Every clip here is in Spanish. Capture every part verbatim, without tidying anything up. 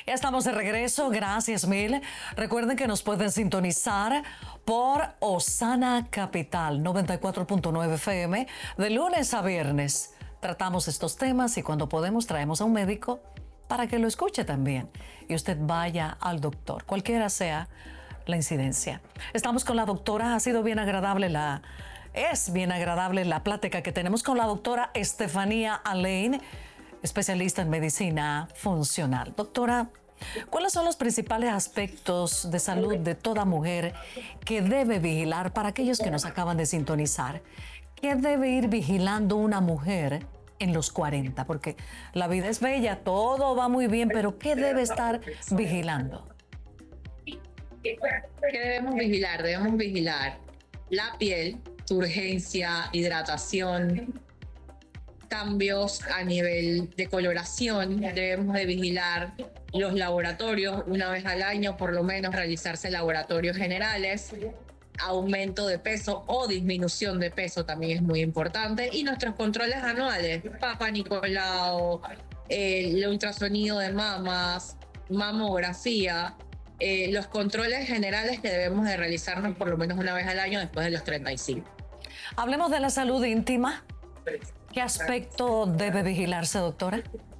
Ya estamos de regreso, gracias mil. Recuerden que nos pueden sintonizar por Osana Capital noventa y cuatro punto nueve F M de lunes a viernes. Tratamos estos temas y cuando podemos traemos a un médico para que lo escuche también y usted vaya al doctor, cualquiera sea la incidencia. Estamos con la doctora, ha sido bien agradable la... Es bien agradable la plática que tenemos con la doctora Estefanía Alain, especialista en medicina funcional. Doctora, ¿cuáles son los principales aspectos de salud de toda mujer que debe vigilar para aquellos que nos acaban de sintonizar? ¿Qué debe ir vigilando una mujer en los cuarenta? Porque la vida es bella, todo va muy bien, pero ¿qué debe estar vigilando? ¿Qué debemos vigilar? Debemos vigilar la piel, turgencia, hidratación, cambios a nivel de coloración. Debemos de vigilar los laboratorios una vez al año, por lo menos realizarse laboratorios generales. Aumento de peso o disminución de peso también es muy importante. Y nuestros controles anuales, Papa Nicolau, eh, el ultrasonido de mamas, mamografía, eh, los controles generales que debemos de realizarnos por lo menos una vez al año después de los treinta y cinco. Hablemos de la salud íntima. ¿Qué aspecto debe vigilarse, doctora?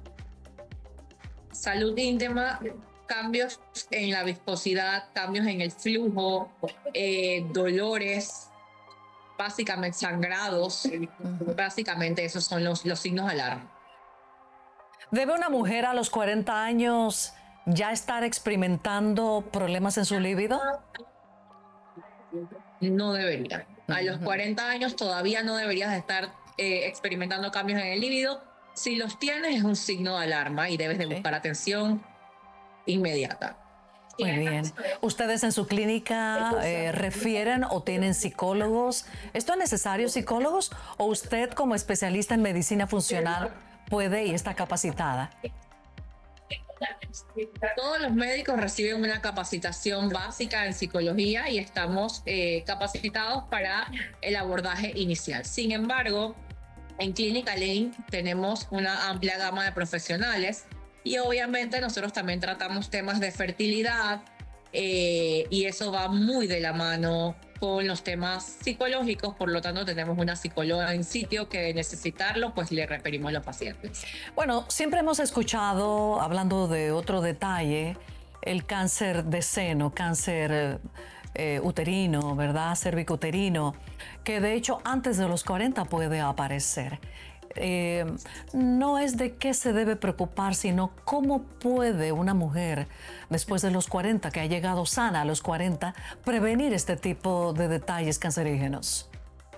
Salud íntima, cambios en la viscosidad, cambios en el flujo, eh, dolores, básicamente sangrados. Uh-huh. Básicamente esos son los, los signos de alarma. ¿Debe una mujer a los cuarenta años ya estar experimentando problemas en su libido? No debería. A los cuarenta años todavía no deberías estar eh, experimentando cambios en el líbido. Si los tienes es un signo de alarma y debes de buscar atención inmediata. Muy bien. ¿Ustedes en su clínica eh, refieren o tienen psicólogos? ¿Esto es necesario, psicólogos? ¿O usted como especialista en medicina funcional puede y está capacitada? Todos los médicos reciben una capacitación básica en psicología y estamos eh, capacitados para el abordaje inicial. Sin embargo, en Clínica Alain tenemos una amplia gama de profesionales y obviamente nosotros también tratamos temas de fertilidad eh, y eso va muy de la mano con los temas psicológicos, por lo tanto tenemos una psicóloga en sitio que de necesitarlo, pues le referimos a los pacientes. Bueno, siempre hemos escuchado, hablando de otro detalle, el cáncer de seno, cáncer eh, uterino, ¿verdad? Cervicuterino, que de hecho antes de los cuarenta puede aparecer. Eh, no es de qué se debe preocupar, sino cómo puede una mujer después de los cuarenta, que ha llegado sana a los cuarenta, prevenir este tipo de detalles cancerígenos.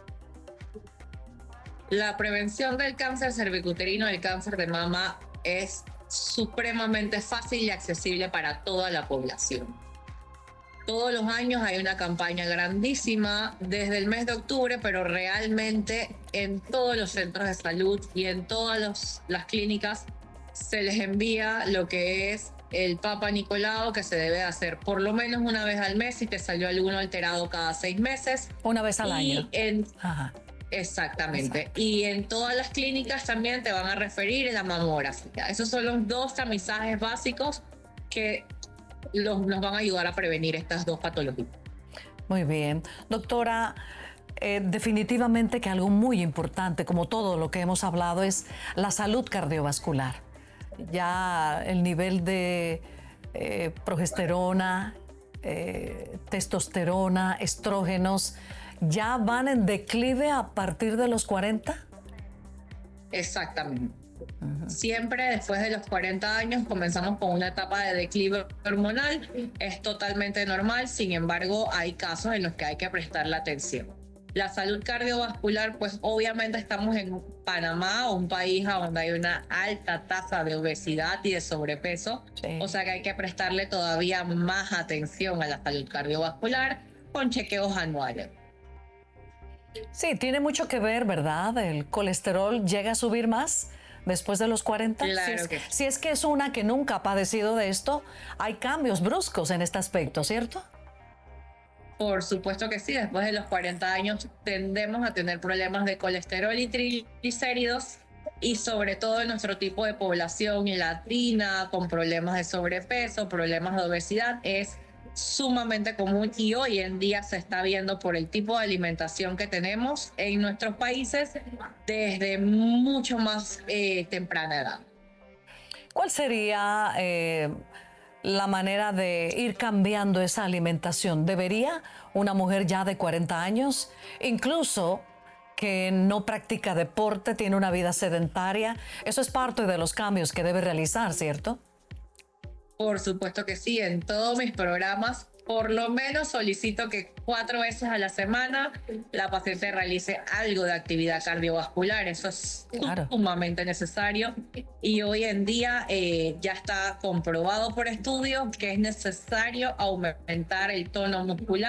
La prevención del cáncer cervicuterino y el cáncer de mama es supremamente fácil y accesible para toda la población. Todos los años hay una campaña grandísima desde el mes de octubre, pero realmente en todos los centros de salud y en todas los, las clínicas se les envía lo que es el Papa Nicolau, que se debe hacer por lo menos una vez al mes si te salió alguno alterado cada seis meses. Una vez al y año. En, Ajá. Exactamente. Exacto. Y en todas las clínicas también te van a referir a la mamografía. Esos son los dos tamizajes básicos que Los, nos van a ayudar a prevenir estas dos patologías. Muy bien. Doctora, eh, definitivamente que algo muy importante, como todo lo que hemos hablado, es la salud cardiovascular. Ya el nivel de eh, progesterona, eh, testosterona, estrógenos, ¿ya van en declive a partir de los cuarenta? Exactamente. Uh-huh. Siempre después de los cuarenta años comenzamos con una etapa de declive hormonal. Es totalmente normal, sin embargo hay casos en los que hay que prestarle atención. La salud cardiovascular, pues obviamente estamos en Panamá, un país donde hay una alta tasa de obesidad y de sobrepeso, sí. O sea que hay que prestarle todavía más atención a la salud cardiovascular con chequeos anuales. Sí, tiene mucho que ver, ¿verdad? El colesterol llega a subir más después de los cuarenta. Claro si, es, que... si es que es una que nunca ha padecido de esto, hay cambios bruscos en este aspecto, ¿cierto? Por supuesto que sí, después de los cuarenta años tendemos a tener problemas de colesterol y triglicéridos y sobre todo en nuestro tipo de población latina, con problemas de sobrepeso, problemas de obesidad, es sumamente común y hoy en día se está viendo por el tipo de alimentación que tenemos en nuestros países desde mucho más eh, temprana edad. ¿Cuál sería eh, la manera de ir cambiando esa alimentación? ¿Debería una mujer ya de cuarenta años, incluso que no practica deporte, tiene una vida sedentaria? Eso es parte de los cambios que debe realizar, ¿cierto? Por supuesto que sí, en todos mis programas por lo menos solicito que cuatro veces a la semana la paciente realice algo de actividad cardiovascular. Eso es claro. Sumamente necesario y hoy en día eh, ya está comprobado por estudios que es necesario aumentar el tono muscular